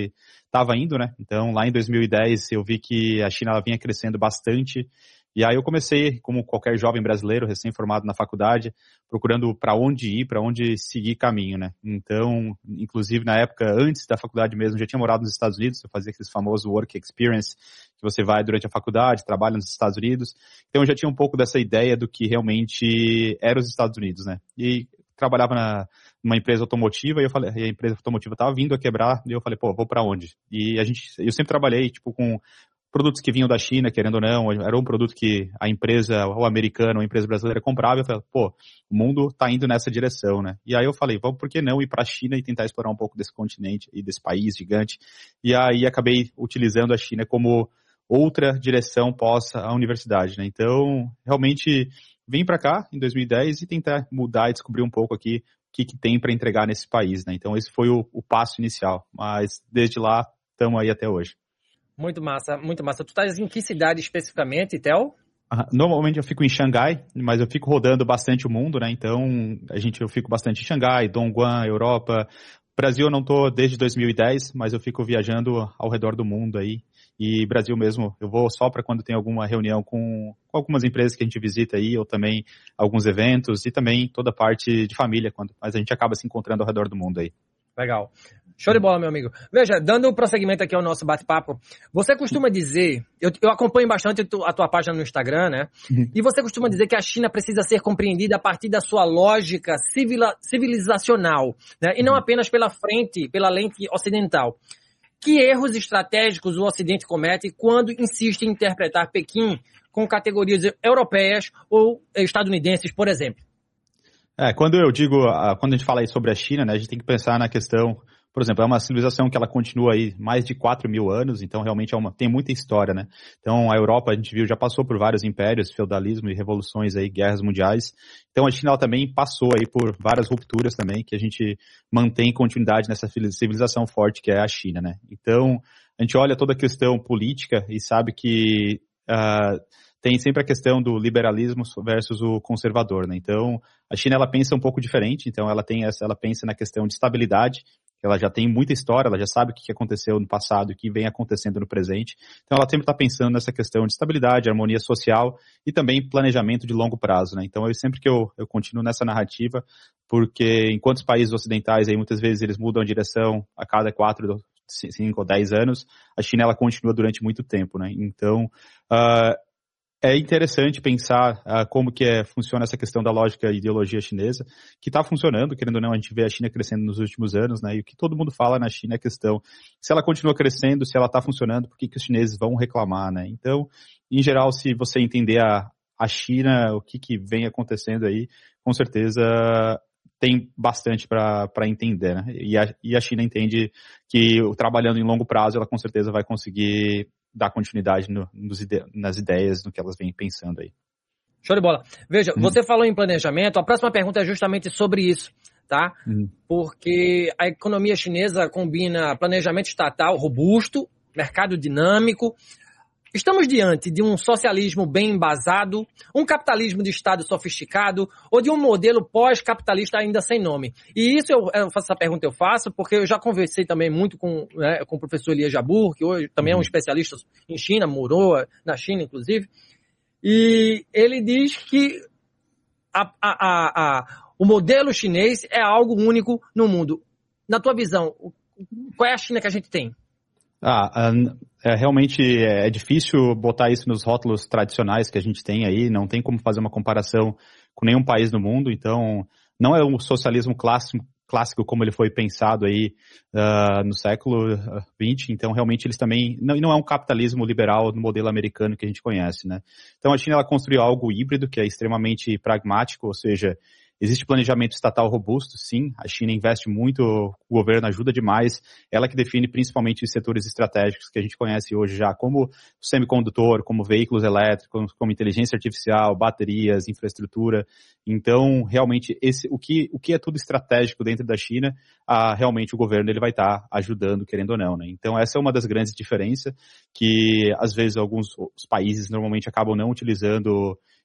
que estava indo, né? Então, lá em 2010, eu vi que a China ela vinha crescendo bastante. E aí eu comecei, como qualquer jovem brasileiro, recém-formado na faculdade, procurando para onde ir, para onde seguir caminho, né? Então, inclusive na época, antes da faculdade mesmo, já tinha morado nos Estados Unidos, eu fazia aquele famoso work experience, que você vai durante a faculdade, trabalha nos Estados Unidos. Então eu já tinha um pouco dessa ideia do que realmente era os Estados Unidos, né? E trabalhava numa empresa automotiva e a empresa automotiva estava vindo a quebrar, e eu falei, pô, vou para onde? E eu sempre trabalhei, tipo, com produtos que vinham da China, querendo ou não, era um produto que a empresa, ou americana, ou a empresa brasileira comprava, e eu falei, pô, o mundo tá indo nessa direção, né? E aí eu falei, vamos, por que não ir para a China e tentar explorar um pouco desse continente e desse país gigante? E aí acabei utilizando a China como outra direção pós a universidade, né? Então, realmente, vim para cá em 2010 e tentar mudar e descobrir um pouco aqui o que tem para entregar nesse país, né? Então, esse foi o passo inicial, mas desde lá, estamos aí até hoje. Muito massa, muito massa. Tu estás em que cidade especificamente, Theo? Normalmente eu fico em Xangai, mas eu fico rodando bastante o mundo, né? Então, eu fico bastante em Xangai, Dongguan, Europa. Brasil eu não tô desde 2010, mas eu fico viajando ao redor do mundo aí. E Brasil mesmo, eu vou só para quando tem alguma reunião com algumas empresas que a gente visita aí, ou também alguns eventos, e também toda a parte de família, mas a gente acaba se encontrando ao redor do mundo aí. Legal. Show de bola, meu amigo. Veja, dando prosseguimento aqui ao nosso bate-papo, você costuma dizer, eu acompanho bastante a tua página no Instagram, né? E você costuma dizer que a China precisa ser compreendida a partir da sua lógica civilizacional, né? E não apenas pela lente ocidental. Que erros estratégicos o Ocidente comete quando insiste em interpretar Pequim com categorias europeias ou estadunidenses, por exemplo? Quando a gente fala aí sobre a China, né, a gente tem que pensar na questão, por exemplo, é uma civilização que ela continua aí mais de 4.000 anos, então realmente tem muita história, né? Então a Europa, a gente viu, já passou por vários impérios, feudalismo e revoluções aí, guerras mundiais. Então a China ela também passou aí por várias rupturas também, que a gente mantém continuidade nessa civilização forte que é a China, né? Então a gente olha toda a questão política e sabe que tem sempre a questão do liberalismo versus o conservador, né? Então, a China, ela pensa um pouco diferente, então ela pensa na questão de estabilidade, ela já tem muita história, ela já sabe o que aconteceu no passado e o que vem acontecendo no presente, então ela sempre está pensando nessa questão de estabilidade, harmonia social e também planejamento de longo prazo, né? Então, sempre que eu continuo nessa narrativa, porque enquanto os países ocidentais, aí muitas vezes eles mudam a direção a cada 4, 5 ou 10 anos, a China, ela continua durante muito tempo, né? Então, é interessante pensar como que funciona essa questão da lógica e ideologia chinesa, que está funcionando, querendo ou não, a gente vê a China crescendo nos últimos anos, né? E o que todo mundo fala na China é a questão, se ela continua crescendo, se ela está funcionando, por que os chineses vão reclamar, né? Então, em geral, se você entender a China, o que vem acontecendo aí, com certeza tem bastante para entender, né? E a China entende que trabalhando em longo prazo, ela com certeza vai conseguir dar continuidade nas ideias, no que elas vêm pensando aí. Show de bola. Veja, você falou em planejamento, a próxima pergunta é justamente sobre isso, tá? Porque a economia chinesa combina planejamento estatal robusto, mercado dinâmico. Estamos diante de um socialismo bem embasado, um capitalismo de Estado sofisticado ou de um modelo pós-capitalista ainda sem nome? E isso eu faço essa pergunta, porque eu já conversei também muito com o professor Elias Jabbour, que hoje também é um especialista em China, morou na China, inclusive, e ele diz que o modelo chinês é algo único no mundo. Na tua visão, qual é a China que a gente tem? Realmente é difícil botar isso nos rótulos tradicionais que a gente tem aí, não tem como fazer uma comparação com nenhum país do mundo, então não é um socialismo clássico como ele foi pensado aí no século XX, então realmente eles também, não é um capitalismo liberal no modelo americano que a gente conhece, né? Então a China ela construiu algo híbrido que é extremamente pragmático, ou seja, existe planejamento estatal robusto, sim, a China investe muito, o governo ajuda demais, ela que define principalmente os setores estratégicos que a gente conhece hoje já, como semicondutor, como veículos elétricos, como inteligência artificial, baterias, infraestrutura. Então, realmente, o que é tudo estratégico dentro da China, realmente o governo ele vai estar ajudando, querendo ou não, né? Então, essa é uma das grandes diferenças que, às vezes, alguns países normalmente acabam não utilizando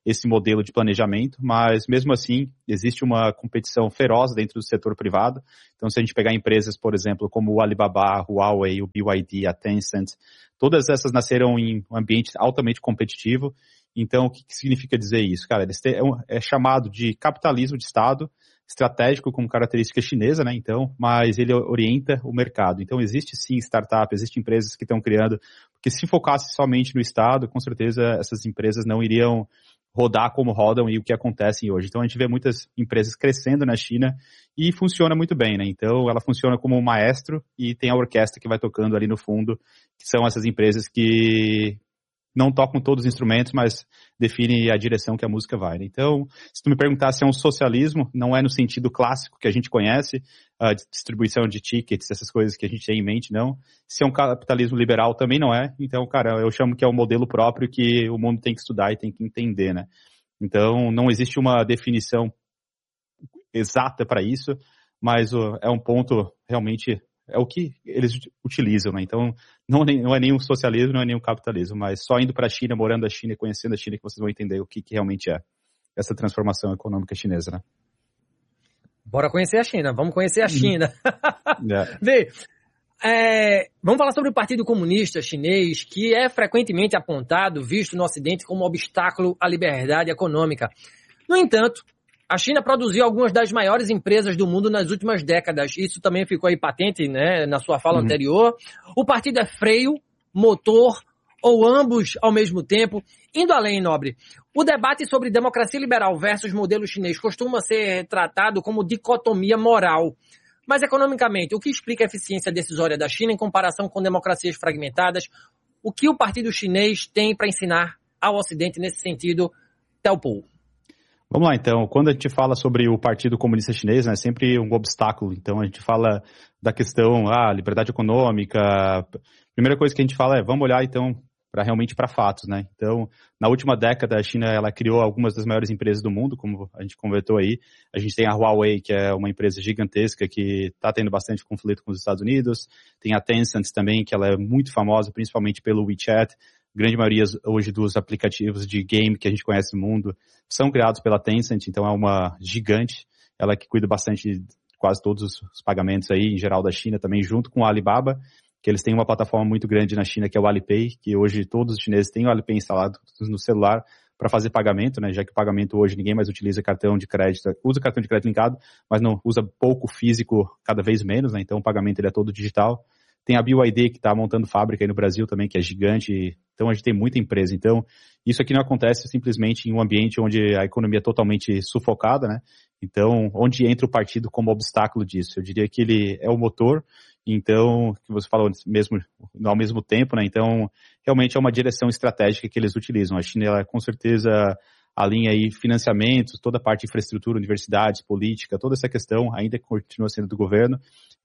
esse modelo de planejamento, mas mesmo assim existe uma competição feroz dentro do setor privado. Então, se a gente pegar empresas, por exemplo, como o Alibaba, a Huawei, o BYD, a Tencent, todas essas nasceram em um ambiente altamente competitivo. Então, o que significa dizer isso? Cara, é chamado de capitalismo de Estado, estratégico como característica chinesa, né? Então, mas ele orienta o mercado. Então, existe sim startup, existem empresas que estão criando, porque se focasse somente no Estado, com certeza essas empresas não iriam rodar como rodam e o que acontece hoje. Então, a gente vê muitas empresas crescendo na China e funciona muito bem, né? Então, ela funciona como um maestro e tem a orquestra que vai tocando ali no fundo, que são essas empresas que não tocam todos os instrumentos, mas definem a direção que a música vai, né? Então, se tu me perguntar se é um socialismo, não é no sentido clássico que a gente conhece, a distribuição de tickets, essas coisas que a gente tem em mente, não. Se é um capitalismo liberal, também não é. Então, cara, eu chamo que é um modelo próprio que o mundo tem que estudar e tem que entender, né? Então, não existe uma definição exata para isso, mas é um ponto realmente... é o que eles utilizam, né? Então, não é nenhum socialismo, não é nenhum capitalismo, mas só indo para a China, morando na China e conhecendo a China que vocês vão entender o que realmente é essa transformação econômica chinesa, né? Bora conhecer a China, vamos conhecer a China. Yeah. Vê, vamos falar sobre o Partido Comunista Chinês, que é frequentemente apontado, visto no Ocidente, como obstáculo à liberdade econômica. No entanto, a China produziu algumas das maiores empresas do mundo nas últimas décadas. Isso também ficou aí patente, né, na sua fala anterior. O partido é freio, motor ou ambos ao mesmo tempo. Indo além, Nobre, o debate sobre democracia liberal versus modelo chinês costuma ser tratado como dicotomia moral. Mas economicamente, o que explica a eficiência decisória da China em comparação com democracias fragmentadas? O que o partido chinês tem para ensinar ao Ocidente nesse sentido, Telpo? Vamos lá, então. Quando a gente fala sobre o Partido Comunista Chinês, né, é sempre um obstáculo. Então, a gente fala da questão, liberdade econômica. A primeira coisa que a gente fala é, vamos olhar, então, realmente para fatos, né? Então, na última década, a China, ela criou algumas das maiores empresas do mundo, como a gente conversou aí. A gente tem a Huawei, que é uma empresa gigantesca que está tendo bastante conflito com os Estados Unidos. Tem a Tencent também, que ela é muito famosa, principalmente pelo WeChat. Grande maioria hoje dos aplicativos de game que a gente conhece no mundo são criados pela Tencent, então é uma gigante, ela que cuida bastante de quase todos os pagamentos aí, em geral da China, também junto com a Alibaba, que eles têm uma plataforma muito grande na China, que é o Alipay, que hoje todos os chineses têm o Alipay instalado no celular para fazer pagamento, né, já que o pagamento hoje ninguém mais utiliza cartão de crédito, usa cartão de crédito linkado, mas não usa pouco físico cada vez menos, né, então o pagamento ele é todo digital. Tem a BYD que está montando fábrica aí no Brasil também, que é gigante. Então a gente tem muita empresa. Então isso aqui não acontece simplesmente em um ambiente onde a economia é totalmente sufocada, né? Então onde entra o partido como obstáculo disso? Eu diria que ele é o motor. Então, que você falou mesmo ao mesmo tempo, né? Então realmente é uma direção estratégica que eles utilizam. A China, ela, com certeza, alinha aí financiamentos, toda a parte de infraestrutura, universidades, política, toda essa questão ainda continua sendo do governo,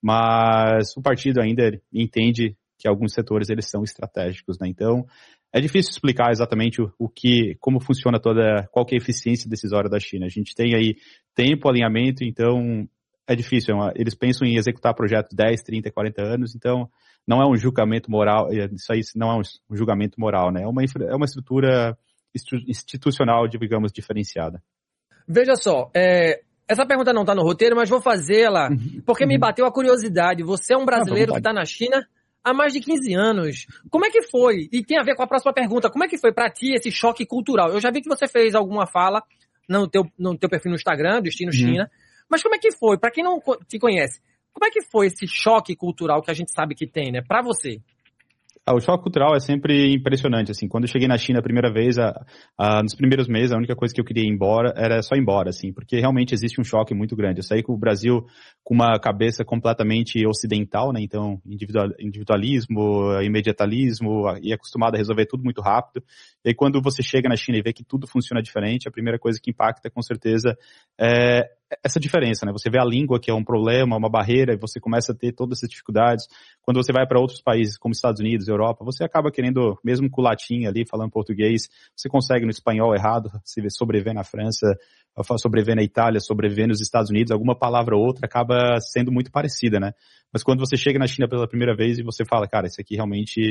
mas o partido ainda entende que alguns setores eles são estratégicos, né? Então, é difícil explicar exatamente como funciona qual que é a eficiência decisória da China. A gente tem aí tempo, alinhamento, então é difícil. Eles pensam em executar projetos de 10, 30, 40 anos, então não é um julgamento moral, isso aí não é um julgamento moral, né? É uma estrutura institucional, digamos, diferenciada. Veja só, essa pergunta não está no roteiro, mas vou fazê-la porque me bateu a curiosidade. Você é um brasileiro que está na China há mais de 15 anos. Como é que foi? E tem a ver com a próxima pergunta. Como é que foi para ti esse choque cultural? Eu já vi que você fez alguma fala no teu perfil no Instagram, Destino China. Mas como é que foi? Para quem não te conhece, como é que foi esse choque cultural que a gente sabe que tem, né? Para você? O choque cultural é sempre impressionante, assim, quando eu cheguei na China a primeira vez, nos primeiros meses, a única coisa que eu queria ir embora era só ir embora, assim, porque realmente existe um choque muito grande. Eu saí com o Brasil com uma cabeça completamente ocidental, né, então individualismo, imediatalismo, e acostumado a resolver tudo muito rápido. E aí quando você chega na China e vê que tudo funciona diferente, a primeira coisa que impacta, com certeza, é essa diferença, né? Você vê a língua, que é um problema, uma barreira, e você começa a ter todas essas dificuldades. Quando você vai para outros países, como Estados Unidos, Europa, você acaba querendo, mesmo com o latim ali, falando português, você consegue no espanhol errado, se sobreviver na França, sobreviver na Itália, sobreviver nos Estados Unidos, alguma palavra ou outra acaba sendo muito parecida, né? Mas quando você chega na China pela primeira vez e você fala, cara, isso aqui realmente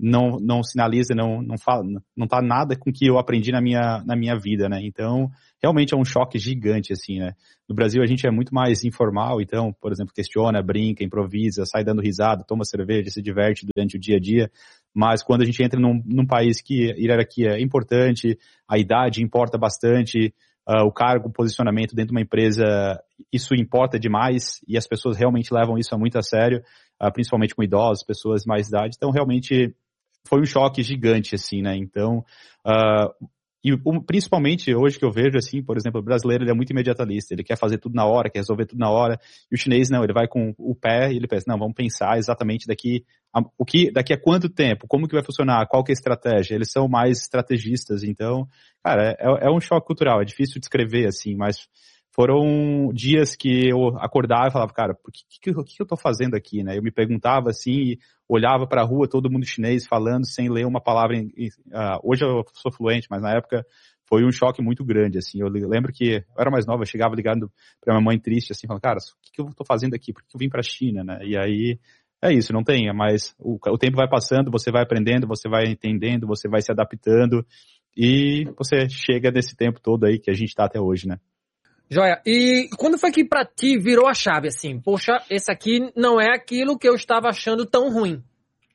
não sinaliza, não fala, não tá nada com o que eu aprendi na minha vida, né? Então, realmente é um choque gigante, assim, né? No Brasil a gente é muito mais informal, então, por exemplo, questiona, brinca, improvisa, sai dando risada, toma cerveja, se diverte durante o dia a dia, mas quando a gente entra num país que a hierarquia é importante, a idade importa bastante, o cargo, o posicionamento dentro de uma empresa, isso importa demais, e as pessoas realmente levam isso muito a sério, principalmente com idosos, pessoas de mais idade, então realmente foi um choque gigante, assim, né? Então, principalmente hoje que eu vejo, assim, por exemplo, o brasileiro, ele é muito imediatalista, ele quer fazer tudo na hora, quer resolver tudo na hora, e o chinês não, ele vai com o pé e ele pensa, não, vamos pensar exatamente daqui a quanto tempo, como que vai funcionar, qual que é a estratégia, eles são mais estrategistas, então, cara, é um choque cultural, é difícil descrever, assim, mas foram dias que eu acordava e falava, cara, o que eu tô fazendo aqui, né? Eu me perguntava assim, olhava para a rua, todo mundo chinês falando sem ler uma palavra. Hoje eu sou fluente, mas na época foi um choque muito grande, assim. Eu lembro que eu era mais nova, eu chegava ligando para minha mãe triste, assim, falando, cara, o que eu tô fazendo aqui? Por que eu vim para a China, né? E aí, é isso, não tem, mas o tempo vai passando, você vai aprendendo, você vai entendendo, você vai se adaptando e você chega nesse tempo todo aí que a gente tá até hoje, né? Joia. E quando foi que pra ti virou a chave, assim? Poxa, esse aqui não é aquilo que eu estava achando tão ruim.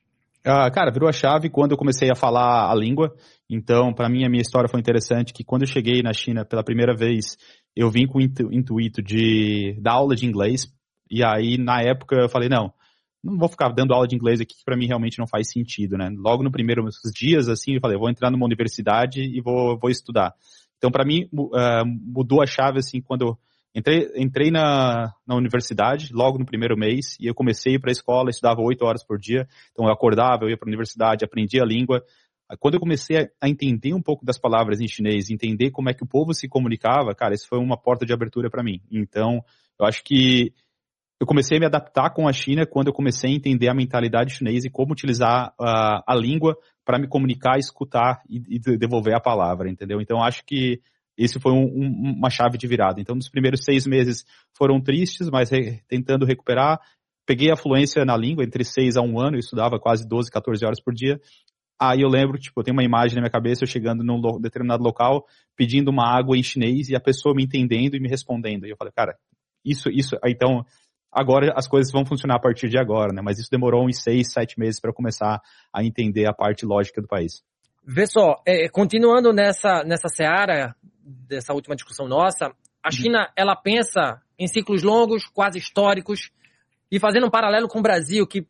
Cara, virou a chave quando eu comecei a falar a língua. Então, para mim, a minha história foi interessante, que quando eu cheguei na China pela primeira vez, eu vim com o intuito de dar aula de inglês. E aí, na época, eu falei, não vou ficar dando aula de inglês aqui, que para mim realmente não faz sentido, né? Logo no primeiros dias, assim, eu falei, eu vou entrar numa universidade e vou estudar. Então, para mim, mudou a chave, assim, quando eu entrei na universidade, logo no primeiro mês, e eu comecei a ir para a escola, estudava 8 horas por dia. Então, eu acordava, eu ia para a universidade, aprendia a língua. Quando eu comecei a entender um pouco das palavras em chinês, entender como é que o povo se comunicava, cara, isso foi uma porta de abertura para mim. Então, eu acho que eu comecei a me adaptar com a China quando eu comecei a entender a mentalidade chinesa e como utilizar a língua para me comunicar, escutar e devolver a palavra, entendeu? Então, acho que esse foi uma chave de virada. Então, nos primeiros 6 meses foram tristes, mas tentando recuperar. Peguei a fluência na língua, entre 6 a 1 ano, eu estudava quase 12, 14 horas por dia. Aí eu lembro, eu tenho uma imagem na minha cabeça, eu chegando num determinado local, pedindo uma água em chinês e a pessoa me entendendo e me respondendo. E eu falei, cara, isso, então... Agora as coisas vão funcionar a partir de agora, né? Mas isso demorou uns 6, 7 meses para começar a entender a parte lógica do país. Vê só, continuando nessa seara, dessa última discussão nossa, a China, ela pensa em ciclos longos, quase históricos, e fazendo um paralelo com o Brasil, que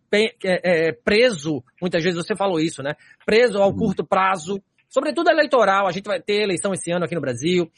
é preso, muitas vezes você falou isso, né? Preso ao curto prazo, sobretudo eleitoral, a gente vai ter eleição esse ano aqui no Brasil.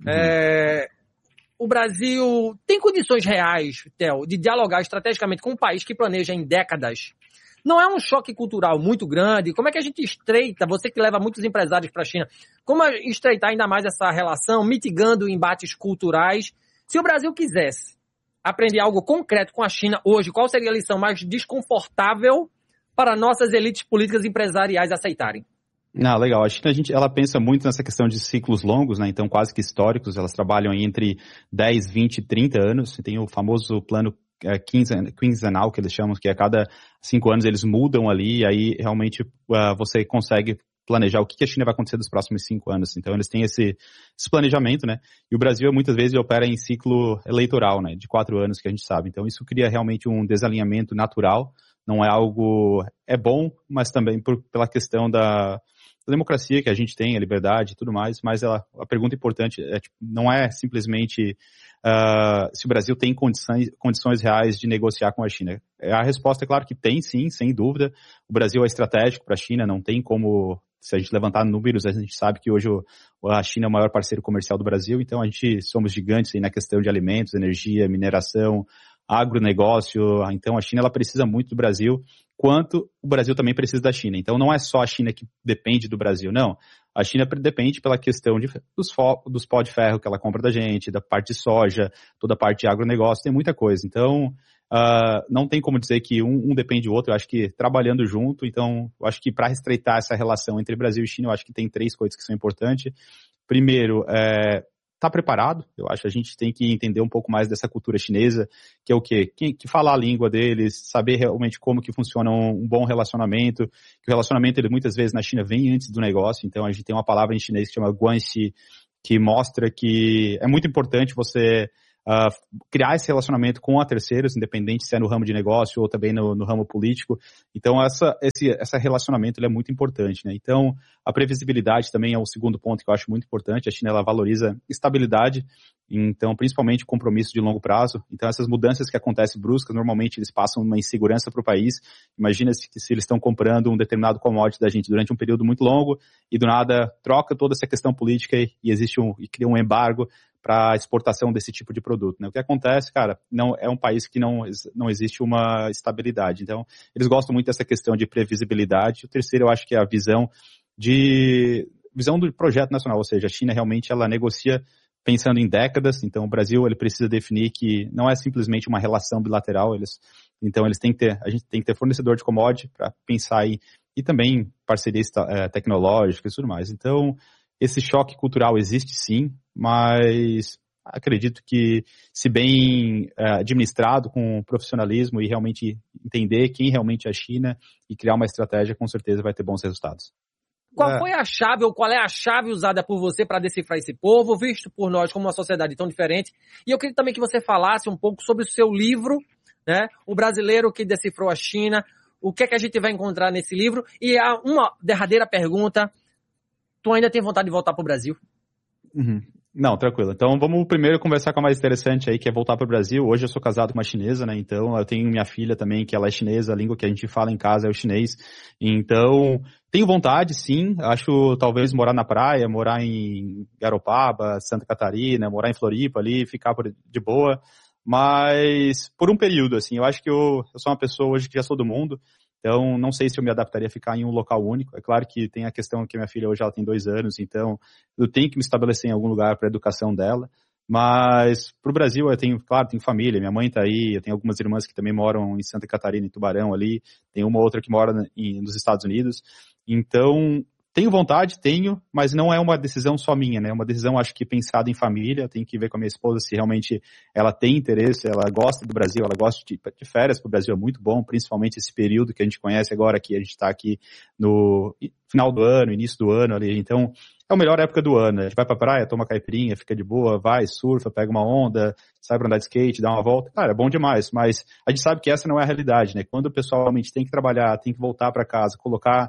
O Brasil tem condições reais, Theo, de dialogar estrategicamente com um país que planeja em décadas. Não é um choque cultural muito grande? Como é que a gente estreita, você que leva muitos empresários para a China, como estreitar ainda mais essa relação, mitigando embates culturais? Se o Brasil quisesse aprender algo concreto com a China hoje, qual seria a lição mais desconfortável para nossas elites políticas e empresariais aceitarem? Legal. A China, ela pensa muito nessa questão de ciclos longos, né? Então, quase que históricos. Elas trabalham aí entre 10, 20, 30 anos. Tem o famoso plano quinzenal, que eles chamam, que a cada 5 anos eles mudam ali, e aí realmente você consegue planejar o que a China vai acontecer nos próximos 5 anos. Então, eles têm esse planejamento, né? E o Brasil, muitas vezes, opera em ciclo eleitoral, né? De 4 anos, que a gente sabe. Então, isso cria realmente um desalinhamento natural. Não é algo... É bom, mas também pela questão da democracia que a gente tem, a liberdade e tudo mais, mas a pergunta importante não é simplesmente se o Brasil tem condições reais de negociar com a China. A resposta é claro que tem, sim, sem dúvida. O Brasil é estratégico para a China, não tem como, se a gente levantar números, a gente sabe que hoje a China é o maior parceiro comercial do Brasil, então a gente somos gigantes aí na questão de alimentos, energia, mineração, agronegócio. Então a China ela precisa muito do Brasil, quanto o Brasil também precisa da China. Então não é só a China que depende do Brasil, não. A China depende pela questão dos pó de ferro que ela compra da gente, da parte de soja, toda a parte de agronegócio, tem muita coisa. Então não tem como dizer que um depende do outro, eu acho que trabalhando junto, então eu acho que para estreitar essa relação entre Brasil e China, eu acho que tem 3 coisas que são importantes. Primeiro, está preparado. Eu acho que a gente tem que entender um pouco mais dessa cultura chinesa, que é o quê? Que falar a língua deles, saber realmente como que funciona um bom relacionamento, que o relacionamento, ele, muitas vezes, na China vem antes do negócio. Então, a gente tem uma palavra em chinês que chama guanxi, que mostra que é muito importante você criar esse relacionamento com a terceiros, independente se é no ramo de negócio ou também no ramo político. Então, esse relacionamento, ele é muito importante, né? Então, a previsibilidade também é o segundo ponto que eu acho muito importante. A China, ela valoriza estabilidade, então, principalmente compromisso de longo prazo. Então, essas mudanças que acontecem bruscas, normalmente eles passam uma insegurança para o país. Imagina se eles estão comprando um determinado commodity da gente durante um período muito longo e do nada troca toda essa questão política e cria um embargo para exportação desse tipo de produto, né? O que acontece, cara, não é um país que não existe uma estabilidade. Então, eles gostam muito dessa questão de previsibilidade. O terceiro, eu acho que é a visão do projeto nacional, ou seja, a China realmente ela negocia pensando em décadas. Então, o Brasil ele precisa definir que não é simplesmente uma relação bilateral. Então, a gente tem que ter fornecedor de commodity para pensar e também parcerias tecnológicas e tudo mais. Então, esse choque cultural existe sim, mas acredito que, se bem administrado com profissionalismo e realmente entender quem realmente é a China e criar uma estratégia, com certeza vai ter bons resultados. Qual foi a chave, ou qual é a chave usada por você para decifrar esse povo, visto por nós como uma sociedade tão diferente? E eu queria também que você falasse um pouco sobre o seu livro, né? O Brasileiro que Decifrou a China. O que é que a gente vai encontrar nesse livro? E há uma derradeira pergunta. Tu ainda tem vontade de voltar para o Brasil? Uhum. Não, tranquilo. Então vamos primeiro conversar com a mais interessante aí, que é voltar para o Brasil. Hoje eu sou casado com uma chinesa, né? Então eu tenho minha filha também, que ela é chinesa, a língua que a gente fala em casa é o chinês. Então tenho vontade, sim. Acho talvez morar na praia, morar em Garopaba, Santa Catarina, morar em Floripa ali, ficar de boa. Mas por um período, assim, eu acho que eu sou uma pessoa hoje que já sou do mundo. Então, não sei se eu me adaptaria a ficar em um local único. É claro que tem a questão que minha filha hoje ela tem 2 anos, então eu tenho que me estabelecer em algum lugar para a educação dela. Mas para o Brasil eu tenho família, minha mãe está aí, eu tenho algumas irmãs que também moram em Santa Catarina, em Tubarão ali, tem uma outra que mora nos Estados Unidos. Então, tenho vontade, mas não é uma decisão só minha, né? É uma decisão, acho que, pensada em família. Tenho que ver com a minha esposa se realmente ela tem interesse, ela gosta do Brasil, ela gosta de férias para o Brasil, é muito bom, principalmente esse período que a gente conhece agora, que a gente está aqui no final do ano, início do ano ali. Então, é a melhor época do ano. A gente vai pra praia, toma caipirinha, fica de boa, vai, surfa, pega uma onda, sai pra andar de skate, dá uma volta. Cara, é bom demais, mas a gente sabe que essa não é a realidade, né? Quando o pessoal realmente tem que trabalhar, tem que voltar para casa, colocar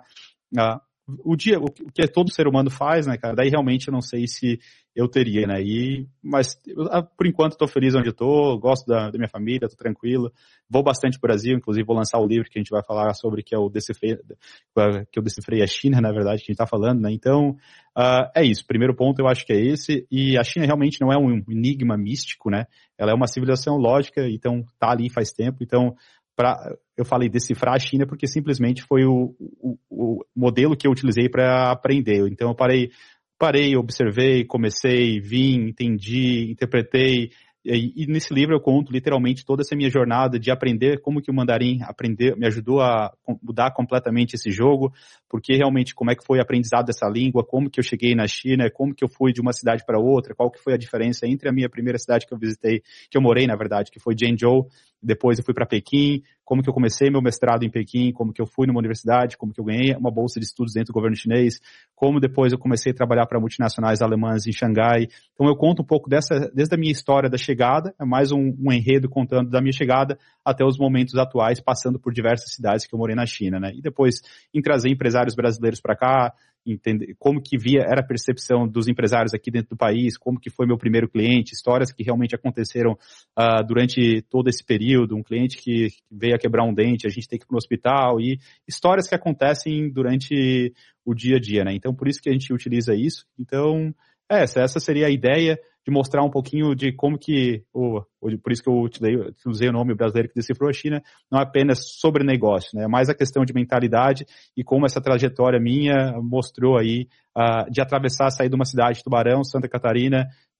o que todo ser humano faz, né, cara? Daí realmente eu não sei se eu teria, né? Mas por enquanto tô feliz onde eu tô, gosto da minha família, tô tranquilo. Vou bastante pro Brasil, inclusive vou lançar o livro que a gente vai falar sobre, que eu decifrei a China, na verdade, que a gente tá falando, né? Então, é isso. Primeiro ponto eu acho que é esse. E a China realmente não é um enigma místico, né? Ela é uma civilização lógica, então tá ali faz tempo. Então, eu falei decifrar a China porque simplesmente foi o modelo que eu utilizei para aprender. Então eu parei, observei, comecei, vim, entendi, interpretei. E nesse livro eu conto literalmente toda essa minha jornada de aprender como que o mandarim me ajudou a mudar completamente esse jogo, porque realmente como é que foi o aprendizado dessa língua, como que eu cheguei na China, como que eu fui de uma cidade para outra, qual que foi a diferença entre a minha primeira cidade que eu visitei, que eu morei na verdade, que foi Zhengzhou, depois eu fui para Pequim, como que eu comecei meu mestrado em Pequim, como que eu fui numa universidade, como que eu ganhei uma bolsa de estudos dentro do governo chinês, como depois eu comecei a trabalhar para multinacionais alemãs em Xangai. Então eu conto um pouco desde a minha história da chegada, é mais um enredo contando da minha chegada até os momentos atuais, passando por diversas cidades que eu morei na China, né? E depois em trazer empresários brasileiros para cá, entender como que era a percepção dos empresários aqui dentro do país, como que foi meu primeiro cliente, histórias que realmente aconteceram durante todo esse período, um cliente que veio a quebrar um dente, a gente tem que ir para o hospital, e histórias que acontecem durante o dia a dia, né? Então, por isso que a gente utiliza isso. Então, essa seria a ideia de mostrar um pouquinho de como que, por isso que eu utilizei o nome Brasileiro que Decifrou a China, não é apenas sobre negócio, né? É mais a questão de mentalidade e como essa trajetória minha mostrou aí de atravessar, sair de uma cidade de Tubarão, Santa Catarina,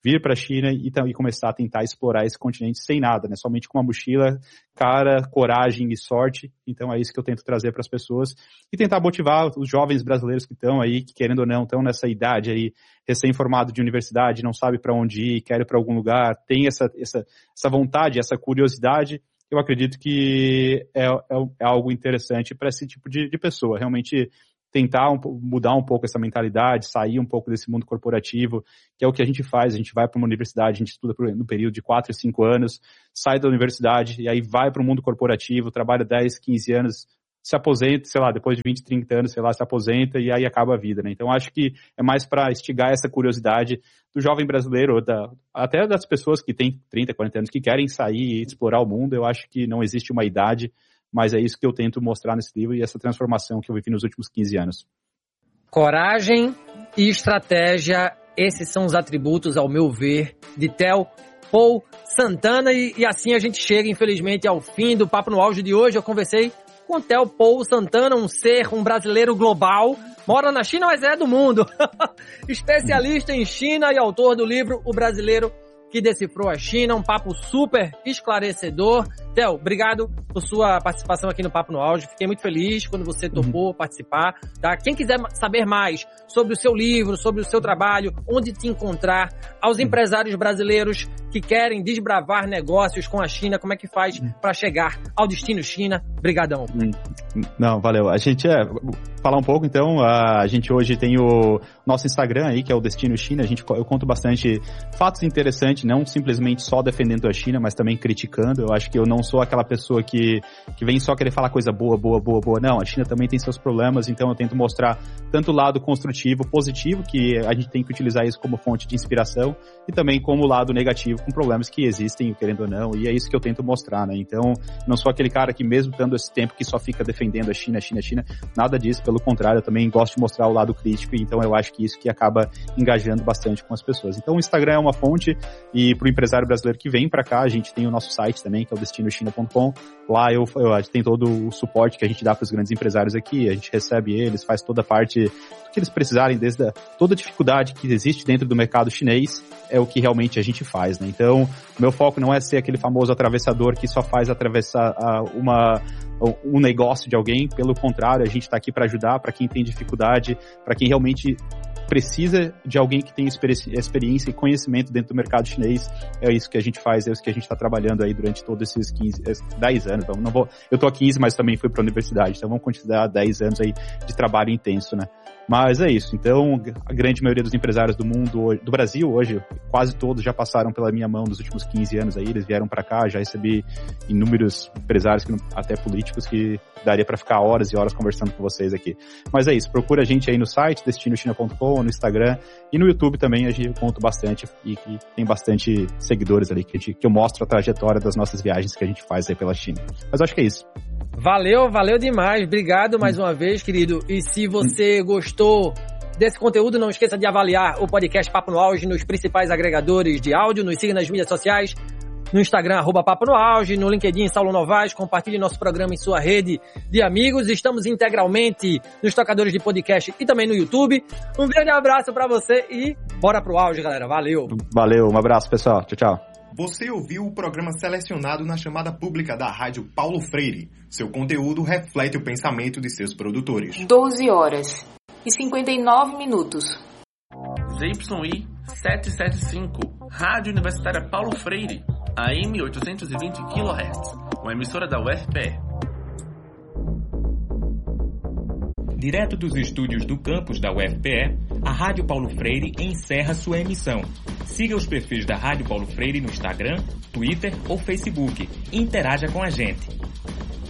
vir para a China e começar a tentar explorar esse continente sem nada, né? Somente com uma mochila, cara, coragem e sorte. Então é isso que eu tento trazer para as pessoas e tentar motivar os jovens brasileiros que estão aí, que querendo ou não, estão nessa idade aí, recém-formado de universidade, não sabe para onde ir, quer ir para algum lugar, tem essa vontade, essa curiosidade. Eu acredito que é algo interessante para esse tipo de pessoa, realmente tentar mudar um pouco essa mentalidade, sair um pouco desse mundo corporativo, que é o que a gente faz. A gente vai para uma universidade, a gente estuda no período de 4 a 5 anos, sai da universidade e aí vai para o mundo corporativo, trabalha 10, 15 anos, se aposenta, sei lá, depois de 20, 30 anos, sei lá, se aposenta e aí acaba a vida, né? Então acho que é mais para instigar essa curiosidade do jovem brasileiro, até das pessoas que têm 30, 40 anos, que querem sair e explorar o mundo. Eu acho que não existe uma idade, mas é isso que eu tento mostrar nesse livro e essa transformação que eu vivi nos últimos 15 anos. Coragem e estratégia, esses são os atributos, ao meu ver, de Theo Paul Santana. E assim a gente chega, infelizmente, ao fim do Papo no Auge de hoje. Eu conversei com Theo Paul Santana, um brasileiro global, mora na China, mas é do mundo. Especialista em China e autor do livro O Brasileiro que Decifrou a China. Um papo super esclarecedor. Theo, obrigado por sua participação aqui no Papo no Auge. Fiquei muito feliz quando você topou participar. Tá? Quem quiser saber mais sobre o seu livro, sobre o seu trabalho, onde te encontrar, aos empresários brasileiros que querem desbravar negócios com a China, como é que faz para chegar ao destino China? Brigadão. Não, valeu. A gente falar um pouco, então, a gente hoje tem o nosso Instagram aí, que é o Destino China. Eu conto bastante fatos interessantes, não simplesmente só defendendo a China, mas também criticando. Eu acho que eu não sou aquela pessoa que vem só querer falar coisa boa. Não, a China também tem seus problemas, então eu tento mostrar tanto o lado construtivo, positivo, que a gente tem que utilizar isso como fonte de inspiração, e também como o lado negativo, com problemas que existem, querendo ou não, e é isso que eu tento mostrar, né? Então, não sou aquele cara que mesmo tendo esse tempo que só fica defendendo a China, nada disso, pelo contrário, eu também gosto de mostrar o lado crítico, então eu acho que isso que acaba engajando bastante com as pessoas. Então, o Instagram é uma fonte, e para o empresário brasileiro que vem para cá, a gente tem o nosso site também, que é o destinochina.com. Lá a gente tem todo o suporte que a gente dá para os grandes empresários aqui, a gente recebe eles, faz toda a parte do que eles precisarem, desde toda a dificuldade que existe dentro do mercado chinês, é o que realmente a gente faz, né? Então, o meu foco não é ser aquele famoso atravessador que só faz atravessar um negócio de alguém, pelo contrário, a gente está aqui para ajudar, para quem tem dificuldade, para quem realmente precisa de alguém que tenha experiência e conhecimento dentro do mercado chinês. É isso que a gente faz, é isso que a gente está trabalhando aí durante todos esses 10 anos. Eu tô há 15, mas também fui para a universidade, então vamos considerar 10 anos aí de trabalho intenso, né? Mas é isso. Então, a grande maioria dos empresários do mundo, do Brasil hoje, quase todos já passaram pela minha mão nos últimos 15 anos aí, eles vieram para cá, já recebi inúmeros empresários, até políticos, que daria para ficar horas e horas conversando com vocês aqui. Mas é isso, procura a gente aí no site, destinochina.com, no Instagram e no YouTube também, a gente conta bastante e tem bastante seguidores ali, que eu mostro a trajetória das nossas viagens que a gente faz aí pela China. Mas acho que é isso. Valeu demais. Obrigado mais uma vez, querido. E se você gostou desse conteúdo, não esqueça de avaliar o podcast Papo no Auge nos principais agregadores de áudio, nos siga nas mídias sociais, no Instagram, @Papo no Auge, no LinkedIn, Saulo Novaes, compartilhe nosso programa em sua rede de amigos. Estamos integralmente nos tocadores de podcast e também no YouTube. Um grande abraço pra você e bora pro auge, galera. Valeu, um abraço, pessoal. Tchau. Você ouviu o programa selecionado na chamada pública da Rádio Paulo Freire. Seu conteúdo reflete o pensamento de seus produtores. 12 horas e 59 minutos. ZYI 775, Rádio Universitária Paulo Freire, AM 820 kHz, uma emissora da UFPE. Direto dos estúdios do campus da UFPE, a Rádio Paulo Freire encerra sua emissão. Siga os perfis da Rádio Paulo Freire no Instagram, Twitter ou Facebook e interaja com a gente.